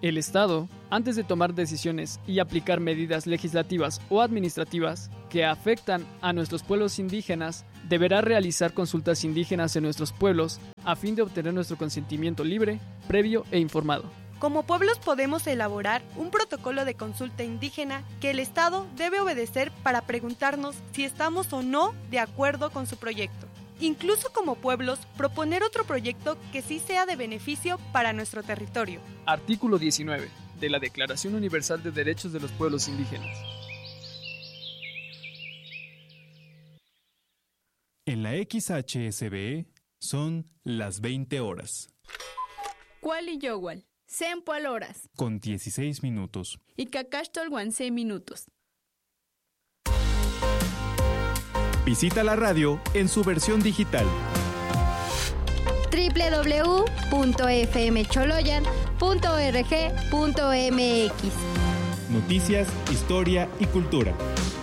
El Estado, antes de tomar decisiones y aplicar medidas legislativas o administrativas que afectan a nuestros pueblos indígenas, deberá realizar consultas indígenas en nuestros pueblos a fin de obtener nuestro consentimiento libre, previo e informado. Como pueblos podemos elaborar un protocolo de consulta indígena que el Estado debe obedecer para preguntarnos si estamos o no de acuerdo con su proyecto. Incluso como pueblos, proponer otro proyecto que sí sea de beneficio para nuestro territorio. Artículo 19 de la Declaración Universal de Derechos de los Pueblos Indígenas. En la XHSBE son las 20 horas. Kuali Yowal, 100 horas. Con 16 minutos. Y Kakashtolwan 6 minutos. Visita la radio en su versión digital. www.fmcholoyan.org.mx. Noticias, historia y cultura.